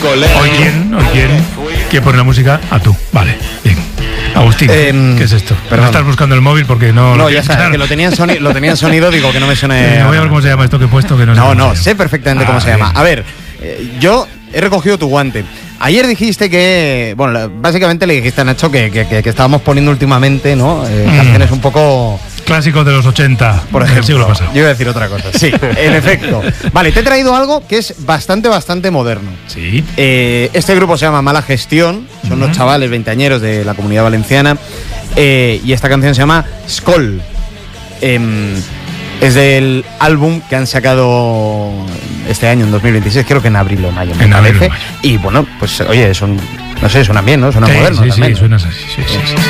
Hoy quién pone la música a tú. Vale, bien. Agustín, ¿qué es esto? Perdón. ¿Estás buscando el móvil porque no? No, ya sabes, que lo tenía en sonido, digo que no me suene. No voy a ver cómo se llama esto que he puesto, que no sé. Sé perfectamente cómo se llama. A ver, yo he recogido tu guante. Ayer dijiste que, bueno, básicamente le dijiste a Nacho que estábamos poniendo últimamente, ¿no? Canciones un poco... Clásicos de los 80, por ejemplo. del siglo pasado. Yo iba a decir otra cosa. Sí, en efecto. Vale, te he traído algo que es bastante moderno. Sí. Este grupo se llama Mala Gestión. Son unos chavales veinteañeros de la Comunidad Valenciana. Y esta canción se llama Skol. Es del álbum que han sacado este año, en 2026, creo que en abril o mayo, me parece. Y bueno, pues oye, no sé, suenan bien, ¿no? Suenan modernos también. Sí, suenas así, sí.